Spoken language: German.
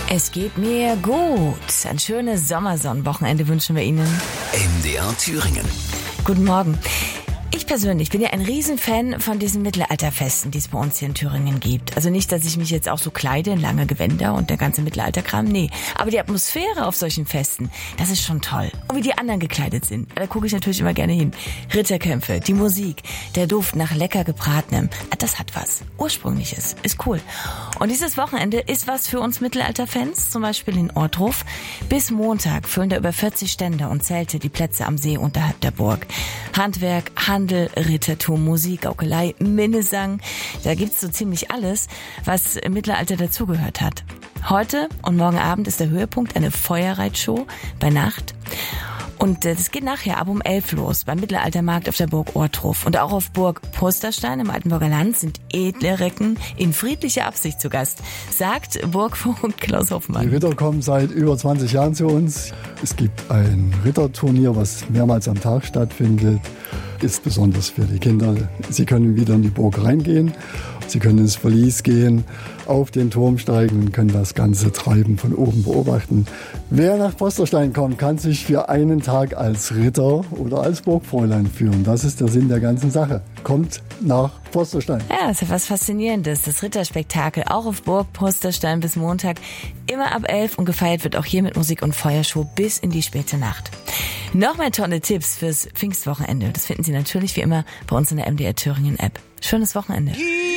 Es geht mir gut. Ein schönes Sommersonnenwochenende wünschen wir Ihnen. MDR Thüringen. Guten Morgen. Ich persönlich bin ja ein Riesenfan von diesen Mittelalterfesten, die es bei uns hier in Thüringen gibt. Also nicht, dass ich mich jetzt auch so kleide in lange Gewänder und der ganze Mittelalterkram, nee. Aber die Atmosphäre auf solchen Festen, das ist schon toll. Und wie die anderen gekleidet sind, da gucke ich natürlich immer gerne hin. Ritterkämpfe, die Musik, der Duft nach lecker gebratenem, das hat was. Ursprüngliches, ist cool. Und dieses Wochenende ist was für uns Mittelalterfans, zum Beispiel in Ortruf. Bis Montag füllen da über 40 Stände und Zelte die Plätze am See unterhalb der Burg. Handwerk, Handel, Rittertum, Musik, Gaukelei, Minnesang. Da gibt's so ziemlich alles, was im Mittelalter dazugehört hat. Heute und morgen Abend ist der Höhepunkt eine Feuerreitshow bei Nacht. Und das geht nachher ab um 11 los beim Mittelaltermarkt auf der Burg Ortruf. Und auch auf Burg Posterstein im Altenburger Land sind edle Recken in friedlicher Absicht zu Gast, sagt Burgvogt Klaus Hoffmann. Die Ritter kommen seit über 20 Jahren zu uns. Es gibt ein Ritterturnier, was mehrmals am Tag stattfindet. Ist besonders für die Kinder. Sie können wieder in die Burg reingehen. Sie können ins Verlies gehen, auf den Turm steigen und können das ganze Treiben von oben beobachten. Wer nach Posterstein kommt, kann sich für einen Tag als Ritter oder als Burgfräulein führen. Das ist der Sinn der ganzen Sache. Kommt nach Posterstein. Ja, das ist ja was Faszinierendes. Das Ritterspektakel auch auf Burg Posterstein bis Montag. Immer ab 11 und gefeiert wird auch hier mit Musik und Feuershow bis in die späte Nacht. Noch mehr tolle Tipps fürs Pfingstwochenende. Das finden Sie natürlich wie immer bei uns in der MDR Thüringen App. Schönes Wochenende.